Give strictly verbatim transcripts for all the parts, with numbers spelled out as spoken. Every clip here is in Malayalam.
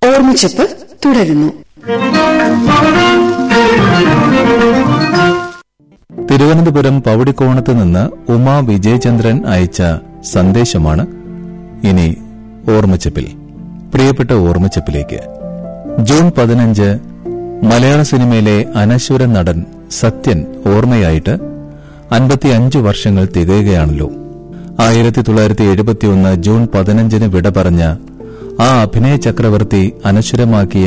ഓർമ്മച്ചപ്പ് തുടരുന്നു. തിരുവനന്തപുരം പൗടിക്കോണത്ത് നിന്ന് ഉമാ വിജയചന്ദ്രൻ അയച്ച സന്ദേശമാണ് ഇനി ഓർമ്മച്ചപ്പിൽ. പ്രിയപ്പെട്ട ഓർമ്മച്ചപ്പിലേക്ക്. ജൂൺ പതിനഞ്ച് മലയാള സിനിമയിലെ അനശ്വര നടൻ സത്യൻ ഓർമ്മയായിട്ട് അൻപത്തിയഞ്ച് വർഷങ്ങൾ തികയുകയാണല്ലോ. ആയിരത്തി തൊള്ളായിരത്തി എഴുപത്തിയൊന്ന് ജൂൺ പതിനഞ്ചിന് വിട പറഞ്ഞ ആ അഭിനയ ചക്രവർത്തി അനശ്വരമാക്കിയ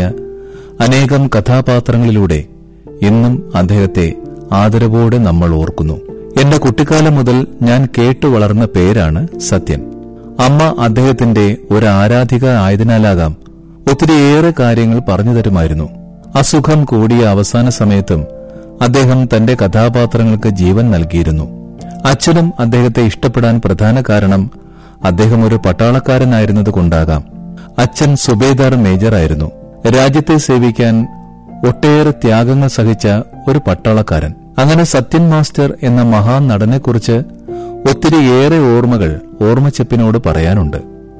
അനേകം കഥാപാത്രങ്ങളിലൂടെ ഇന്നും അദ്ദേഹത്തെ ആദരവോടെ നമ്മൾ ഓർക്കുന്നു. എന്റെ കുട്ടിക്കാലം മുതൽ ഞാൻ കേട്ടു വളർന്ന പേരാണ് സത്യൻ. അമ്മ അദ്ദേഹത്തിന്റെ ഒരു ആരാധിക ആയതിനാലാകാം ഒത്തിരിയേറെ കാര്യങ്ങൾ പറഞ്ഞു തരുമായിരുന്നു. അസുഖം കൂടിയ അവസാന സമയത്തും അദ്ദേഹം തന്റെ കഥാപാത്രങ്ങൾക്ക് ജീവൻ നൽകിയിരുന്നു. അച്ഛനും അദ്ദേഹത്തെ ഇഷ്ടപ്പെടാൻ പ്രധാന കാരണം അദ്ദേഹം ഒരു പട്ടാളക്കാരനായിരുന്നതുകൊണ്ടാകാം. അച്ഛൻ സുബേദാർ മേജറായിരുന്നു. രാജ്യത്തെ സേവിക്കാൻ ഒട്ടേറെ ത്യാഗങ്ങൾ സഹിച്ച ഒരു പട്ടാളക്കാരൻ. അങ്ങനെ സത്യൻ മാസ്റ്റർ എന്ന മഹാൻ നടനെക്കുറിച്ച് ഒത്തിരിയേറെ ഓർമ്മകൾ ഓർമ്മച്ചപ്പിനോട് പറയാനുണ്ട്.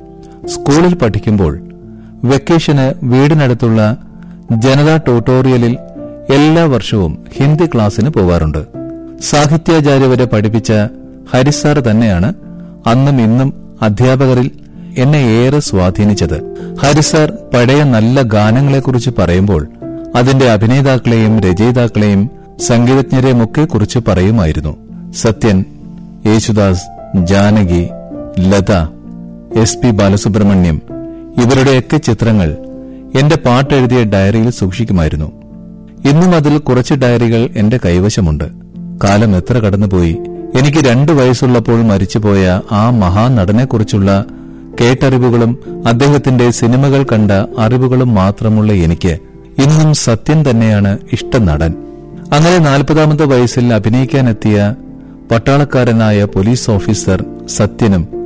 സ്കൂളിൽ പഠിക്കുമ്പോൾ വെക്കേഷന് വീടിനടുത്തുള്ള ജനതാ ട്യൂട്ടോറിയലിൽ എല്ലാ വർഷവും ഹിന്ദി ക്ലാസ്സിന് പോകാറുണ്ട്. സാഹിത്യാചാര്യ വരെ പഠിപ്പിച്ച ഹരിസാർ തന്നെയാണ് അന്നും ഇന്നും അധ്യാപകരിൽ എന്നെ ഏറെ സ്വാധീനിച്ചത്. ഹരിസാർ പഴയ നല്ല ഗാനങ്ങളെക്കുറിച്ച് പറയുമ്പോൾ അതിന്റെ അഭിനേതാക്കളെയും രചയിതാക്കളെയും സംഗീതജ്ഞരെയുമൊക്കെ കുറിച്ച് പറയുമായിരുന്നു. സത്യൻ, യേശുദാസ്, ജാനകി, ലത, എസ് പി ബാലസുബ്രഹ്മണ്യം ഇവരുടെയൊക്കെ ചിത്രങ്ങൾ എന്റെ പാട്ടെഴുതിയ ഡയറിയിൽ സൂക്ഷിക്കുമായിരുന്നു. ഇന്നും അതിൽ കുറച്ച് ഡയറികൾ എന്റെ കൈവശമുണ്ട്. കാലം എത്ര കടന്നുപോയി. എനിക്ക് രണ്ടു വയസ്സുള്ളപ്പോൾ മരിച്ചുപോയ ആ മഹാനടനെക്കുറിച്ചുള്ള കേട്ടറിവുകളും അദ്ദേഹത്തിന്റെ സിനിമകൾ കണ്ട അറിവുകളും മാത്രമുള്ള എനിക്ക് ഇന്നും സത്യൻ തന്നെയാണ് ഇഷ്ട നടൻ. അങ്ങനെ നാൽപ്പതാമത്തെ വയസ്സിൽ അഭിനയിക്കാനെത്തിയ പട്ടാളക്കാരനായ പോലീസ് ഓഫീസർ സത്യനും